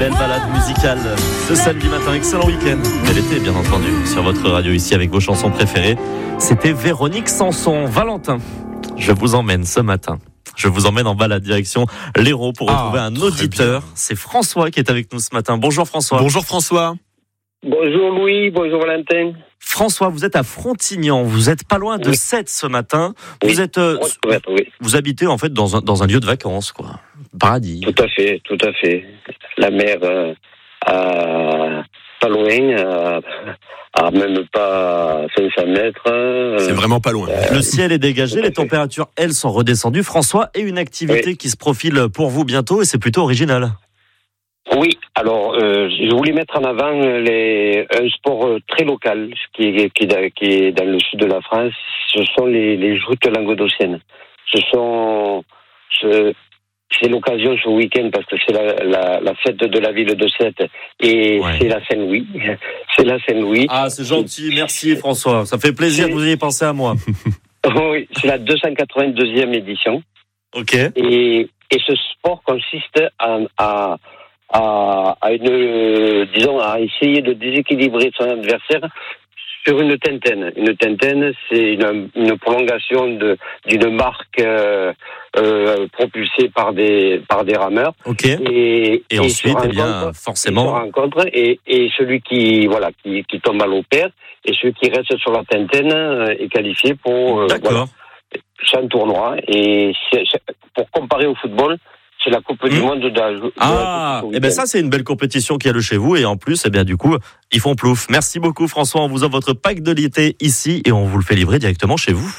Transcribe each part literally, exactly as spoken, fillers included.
belle balade musicale ce samedi matin. Excellent week-end. Mais l'été, bien entendu, sur votre radio ici avec vos chansons préférées. C'était Véronique Sanson. Valentin, je vous emmène ce matin. Je vous emmène en balade direction l'Hérault pour retrouver ah, un auditeur. Bien. C'est François qui est avec nous ce matin. Bonjour François. Bonjour François. Bonjour Louis, bonjour Valentin. François, vous êtes à Frontignan, vous êtes pas loin de oui. Sète ce matin. Oui. Vous êtes, euh, oui. oui. vous habitez en fait dans un dans un lieu de vacances, quoi. Paradis. Tout à fait, tout à fait. La mer euh, à pas loin, à, à même pas cinq cents mètres. Euh, C'est vraiment pas loin. Euh, Le ciel est dégagé, les températures elles sont redescendues. François, et une activité oui. qui se profile pour vous bientôt et c'est plutôt original. Oui, alors euh, je voulais mettre en avant les, un sport très local qui est, qui, est, qui est dans le sud de la France. Ce sont les, les joutes languedociennes. Ce sont, ce, c'est l'occasion ce week-end parce que c'est la, la, la fête de la ville de Sète et ouais. c'est la Saint-Louis. C'est la Saint-Louis. Ah, c'est gentil, merci François. Ça fait plaisir c'est... que vous ayez pensé à moi. Oui, c'est la deux cent quatre-vingt-deuxième édition. Ok. Et, et ce sport consiste à, à À, à une, disons, à essayer de déséquilibrer son adversaire sur une tintaine. Une tintaine, c'est une, une prolongation de, d'une marque euh, euh, propulsée par des par des rameurs. Ok. Et, et, et ensuite, eh bien, forcément, se rencontre et, et celui qui voilà qui, qui tombe à l'eau perd et celui qui reste sur la tintaine est qualifié pour. Euh, D'accord. Voilà, c'est un tournoi et c'est, c'est, pour comparer au football. C'est la Coupe mmh. du Monde de la, de Ah, et eh ben ça c'est une belle compétition qui a le chez vous et en plus, eh bien du coup, ils font plouf. Merci beaucoup François, on vous offre votre pack de l'été ici et on vous le fait livrer directement chez vous.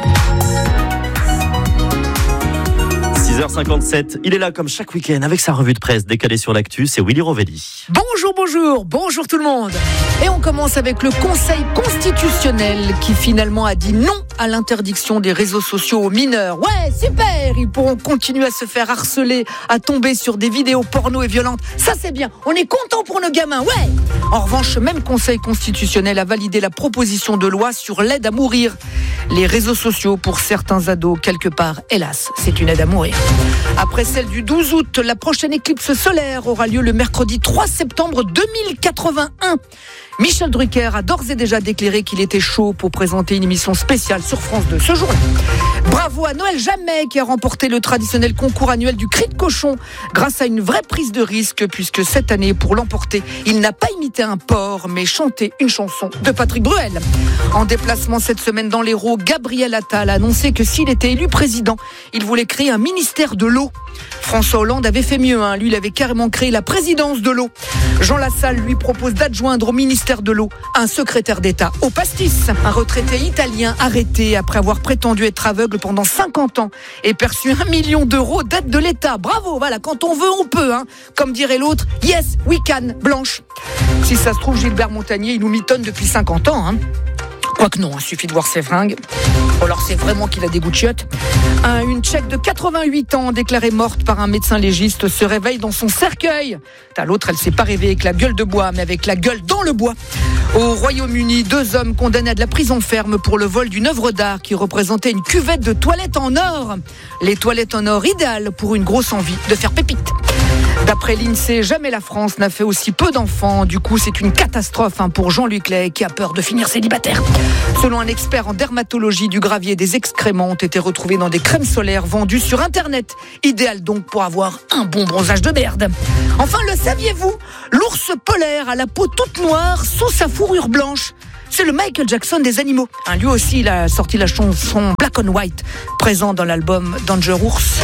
six heures cinquante-sept, il est là comme chaque week-end avec sa revue de presse décalée sur l'actu, c'est Willy Rovelli. Bonjour, bonjour, bonjour tout le monde. Et on commence avec le Conseil constitutionnel qui finalement a dit non à l'interdiction des réseaux sociaux aux mineurs. Ouais, super, ils pourront continuer à se faire harceler, à tomber sur des vidéos porno et violentes. Ça c'est bien, on est content pour nos gamins, ouais. En revanche, ce même Conseil constitutionnel a validé la proposition de loi sur l'aide à mourir. Les réseaux sociaux, pour certains ados, quelque part, hélas, c'est une aide à mourir. Après celle du douze août, la prochaine éclipse solaire aura lieu le mercredi trois septembre deux mille quatre-vingt-un. Michel Drucker a d'ores et déjà déclaré qu'il était chaud pour présenter une émission spéciale sur France deux ce jour-là. Bravo à Noël Jamais qui a remporté le traditionnel concours annuel du cri de cochon grâce à une vraie prise de risque puisque cette année, pour l'emporter, il n'a pas imité un porc mais chanté une chanson de Patrick Bruel. En déplacement cette semaine dans l'Hérault, Gabriel Attal a annoncé que s'il était élu président, il voulait créer un ministère de l'eau. François Hollande avait fait mieux, hein. Lui, il avait carrément créé la présidence de l'eau. Jean Lassalle lui propose d'adjoindre au ministère de l'eau un secrétaire d'État au pastis. Un retraité italien arrêté après avoir prétendu être aveugle pendant cinquante ans et perçu un million d'euros d'aide de l'État. Bravo, voilà, quand on veut, on peut, hein. Comme dirait l'autre, yes, we can, Blanche. Si ça se trouve, Gilbert Montagnier, il nous mitonne depuis cinquante ans, hein. Quoique non, il suffit de voir ses fringues. Alors c'est vraiment qu'il a des goûts de chiottes. Un, une Tchèque de quatre-vingt-huit ans, déclarée morte par un médecin légiste, se réveille dans son cercueil. T'as l'autre, elle s'est pas réveillée avec la gueule de bois, mais avec la gueule dans le bois. Au Royaume-Uni, deux hommes condamnés à de la prison ferme pour le vol d'une œuvre d'art qui représentait une cuvette de toilettes en or. Les toilettes en or idéales pour une grosse envie de faire pépite. D'après l'INSEE, jamais la France n'a fait aussi peu d'enfants. Du coup, c'est une catastrophe hein, pour Jean-Luc Lay qui a peur de finir célibataire. Selon un expert en dermatologie, du gravier et des excréments ont été retrouvés dans des crèmes solaires vendues sur Internet. Idéal donc pour avoir un bon bronzage de merde. Enfin, le saviez-vous ? L'ours polaire a la peau toute noire sous sa fourrure blanche. C'est le Michael Jackson des animaux. Hein, lui aussi, il a sorti la chanson Black on White, présent dans l'album Danger Ours.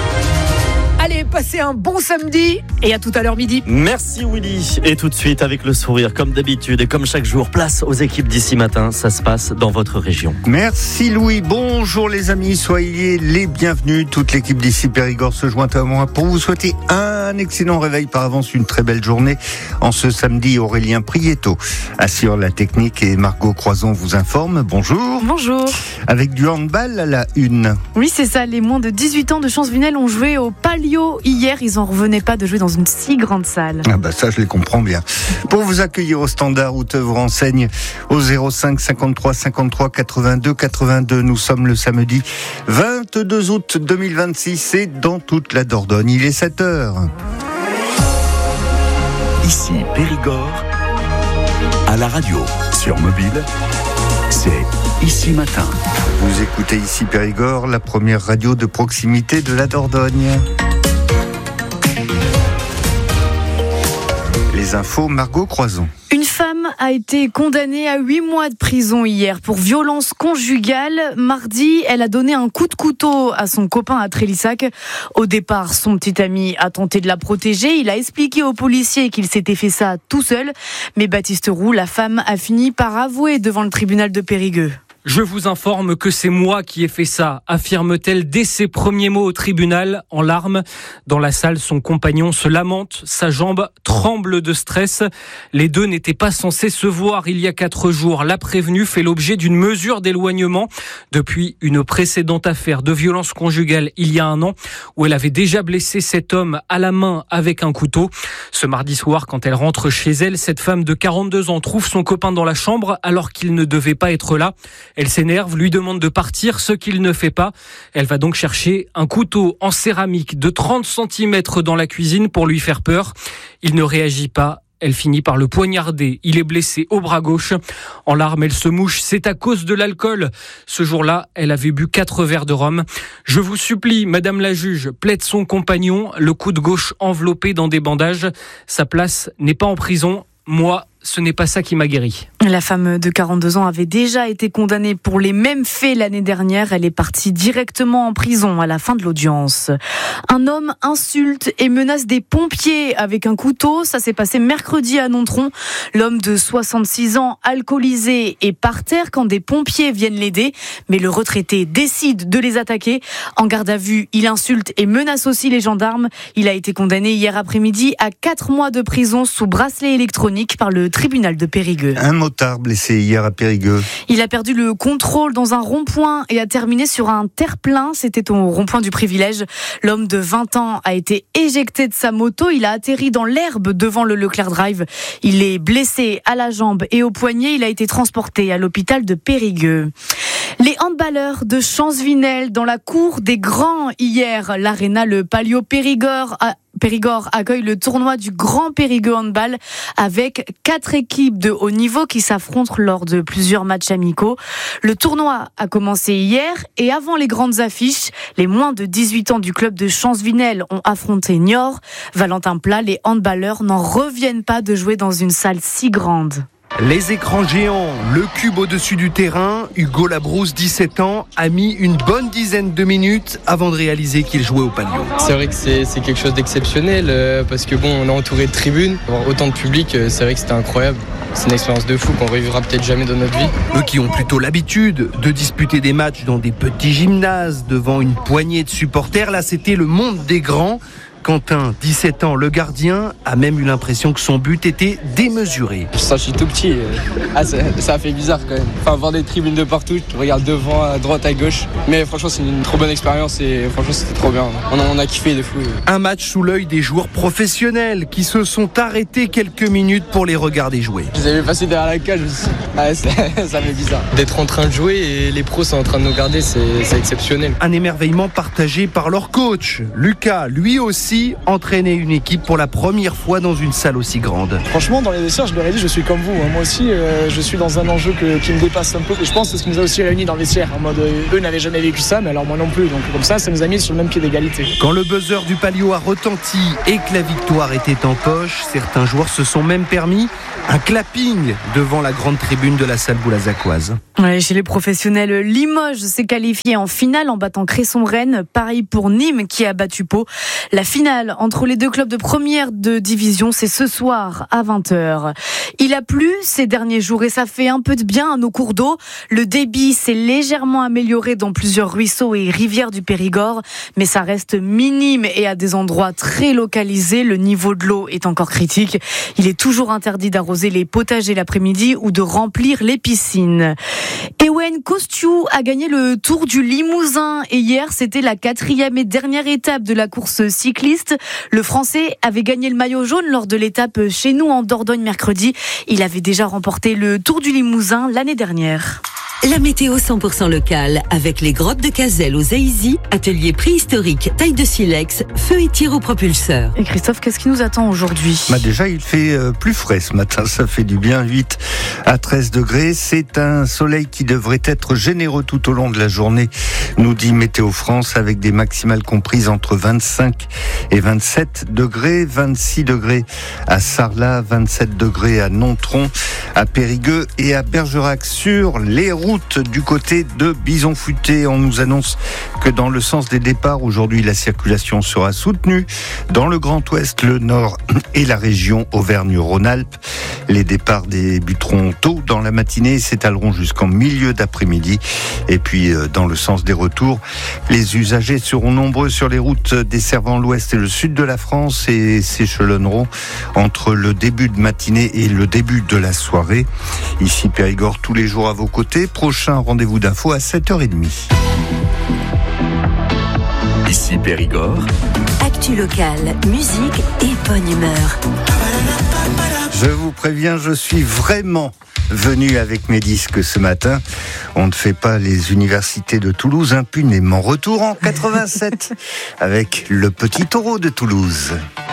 Allez, passez un bon samedi et à tout à l'heure midi. Merci Willy. Et tout de suite, avec le sourire, comme d'habitude et comme chaque jour, place aux équipes d'ici matin. Ça se passe dans votre région. Merci Louis. Bonjour les amis, soyez les bienvenus. Toute l'équipe d'ici Périgord se joint à moi pour vous souhaiter un excellent réveil par avance, une très belle journée. En ce samedi, Aurélien Prieto assure la technique et Margot Croison vous informe. Bonjour. Bonjour. Avec du handball à la une. Oui, c'est ça. Les moins de dix-huit ans de Champs-Vinel ont joué au Palio hier. Ils n'en revenaient pas de jouer dans une si grande salle. Ah bah ça, je les comprends bien. Pour vous accueillir au standard, où te vous renseigne au zéro cinq cinquante-trois cinquante-trois quatre-vingt-deux quatre-vingt-deux. Nous sommes le samedi vingt-deux août deux mille vingt-six et dans toute la Dordogne, il est sept heures. Ici Périgord, à la radio, sur mobile, c'est Ici Matin. Vous écoutez Ici Périgord, la première radio de proximité de la Dordogne. Les infos, Margot Croison. Une femme a été condamnée à huit mois de prison hier pour violence conjugale. Mardi, elle a donné un coup de couteau à son copain à Trélissac. Au départ, son petit ami a tenté de la protéger. Il a expliqué aux policiers qu'il s'était fait ça tout seul. Mais Baptiste Roux, la femme, a fini par avouer devant le tribunal de Périgueux. Je vous informe que c'est moi qui ai fait ça, affirme-t-elle dès ses premiers mots au tribunal, en larmes. Dans la salle, son compagnon se lamente, sa jambe tremble de stress. Les deux n'étaient pas censés se voir il y a quatre jours. La prévenue fait l'objet d'une mesure d'éloignement depuis une précédente affaire de violence conjugale il y a un an, où elle avait déjà blessé cet homme à la main avec un couteau. Ce mardi soir, quand elle rentre chez elle, cette femme de quarante-deux ans trouve son copain dans la chambre alors qu'il ne devait pas être là. Elle s'énerve, lui demande de partir, ce qu'il ne fait pas. Elle va donc chercher un couteau en céramique de trente centimètres dans la cuisine pour lui faire peur. Il ne réagit pas. Elle finit par le poignarder. Il est blessé au bras gauche. En larmes, elle se mouche. C'est à cause de l'alcool. Ce jour-là, elle avait bu quatre verres de rhum. Je vous supplie, madame la juge, plaide son compagnon, le coude gauche enveloppé dans des bandages. Sa place n'est pas en prison. Moi, ce n'est pas ça qui m'a guéri. La femme de quarante-deux ans avait déjà été condamnée pour les mêmes faits l'année dernière. Elle est partie directement en prison à la fin de l'audience. Un homme insulte et menace des pompiers avec un couteau. Ça s'est passé mercredi à Nontron. L'homme de soixante-six ans, alcoolisé, est par terre quand des pompiers viennent l'aider. Mais le retraité décide de les attaquer. En garde à vue, il insulte et menace aussi les gendarmes. Il a été condamné hier après-midi à quatre mois de prison sous bracelet électronique par le tribunal de Périgueux. Un motard blessé hier à Périgueux. Il a perdu le contrôle dans un rond-point et a terminé sur un terre-plein. C'était au rond-point du Privilège. L'homme de vingt ans a été éjecté de sa moto. Il a atterri dans l'herbe devant le Leclerc Drive. Il est blessé à la jambe et au poignet. Il a été transporté à l'hôpital de Périgueux. Les handballeurs de Champsvinel dans la cour des Grands hier. L'Arena, le Palio Périgord a Périgord accueille le tournoi du Grand Périgueux Handball avec quatre équipes de haut niveau qui s'affrontent lors de plusieurs matchs amicaux. Le tournoi a commencé hier et avant les grandes affiches, les moins de dix-huit ans du club de Champsvinel ont affronté Niort. Valentin Plat, les handballeurs n'en reviennent pas de jouer dans une salle si grande. Les écrans géants, le cube au-dessus du terrain, Hugo Labrousse, dix-sept ans, a mis une bonne dizaine de minutes avant de réaliser qu'il jouait au Palio. C'est vrai que c'est, c'est quelque chose d'exceptionnel euh, parce que bon, on est entouré de tribunes, avoir autant de public, euh, c'est vrai que c'était incroyable. C'est une expérience de fou qu'on ne revivra peut-être jamais dans notre vie. Eux qui ont plutôt l'habitude de disputer des matchs dans des petits gymnases devant une poignée de supporters, là c'était le monde des grands. Quentin, dix-sept ans, le gardien, a même eu l'impression que son but était démesuré. Ça, je suis tout petit. Ah, ça, ça a fait bizarre quand même. Enfin, voir des tribunes de partout, tu regardes devant, à droite, à gauche. Mais franchement, c'est une trop bonne expérience et franchement, c'était trop bien. On a, on a kiffé de fou. Un match sous l'œil des joueurs professionnels qui se sont arrêtés quelques minutes pour les regarder jouer. Je les avais passés derrière la cage aussi. Ah, ça, ça fait bizarre. D'être en train de jouer et les pros sont en train de nous garder, c'est, c'est exceptionnel. Un émerveillement partagé par leur coach. Lucas, lui aussi, entraîner une équipe pour la première fois dans une salle aussi grande. Franchement, dans les vestiaires, je leur ai dit, je suis comme vous. Moi aussi, euh, je suis dans un enjeu que, qui me dépasse un peu. Et je pense que c'est ce qui nous a aussi réunis dans le vestiaire. En mode, euh, eux n'avaient jamais vécu ça, mais alors moi non plus. Donc comme ça, ça nous a mis sur le même pied d'égalité. Quand le buzzer du Palio a retenti et que la victoire était en poche, certains joueurs se sont même permis un clapping devant la grande tribune de la salle boulazacoise. Ouais, chez les professionnels, Limoges s'est qualifié en finale en battant Cresson-Rennes. Pareil pour Nîmes qui a battu Pau. La finale entre les deux clubs de première de division, c'est ce soir à vingt heures. Il a plu ces derniers jours et ça fait un peu de bien à nos cours d'eau. Le débit s'est légèrement amélioré dans plusieurs ruisseaux et rivières du Périgord, mais ça reste minime et à des endroits très localisés. Le niveau de l'eau est encore critique. Il est toujours interdit d'arroser les potagers l'après-midi ou de remplir les piscines. Ewen Kostiou a gagné le Tour du Limousin et hier c'était la quatrième et dernière étape de la course cycliste. Le Français avait gagné le maillot jaune lors de l'étape chez nous en Dordogne mercredi. Il avait déjà remporté le Tour du Limousin l'année dernière. La météo cent pour cent locale avec les grottes de Cazel aux Aïsy, atelier préhistorique, taille de silex, feu et tir au propulseur. Et Christophe, qu'est-ce qui nous attend aujourd'hui ? Bah déjà, il fait euh, plus frais ce matin, ça fait du bien, huit à treize degrés. C'est un soleil qui devrait être généreux tout au long de la journée, nous dit Météo France, avec des maximales comprises entre vingt-cinq et vingt-sept degrés, vingt-six degrés à Sarlat, vingt-sept degrés à Nontron, à Périgueux et à Bergerac. Sur les routes du côté de Bison-Futé, on nous annonce que dans le sens des départs, aujourd'hui la circulation sera soutenue dans le Grand Ouest, le Nord et la région Auvergne-Rhône-Alpes. Les départs débuteront tôt dans la matinée et s'étaleront jusqu'en milieu d'après-midi. Et puis dans le sens des retours, les usagers seront nombreux sur les routes desservant l'ouest et le sud de la France et s'échelonneront entre le début de matinée et le début de la soirée. Ici Périgord, tous les jours à vos côtés. Prochain rendez-vous d'info à sept heures trente. Ici Périgord. Actu locale, musique et bonne humeur. Je vous préviens, je suis vraiment venu avec mes disques ce matin. On ne fait pas les universités de Toulouse impunément. Retour en quatre-vingt-sept avec le Petit Taureau de Toulouse.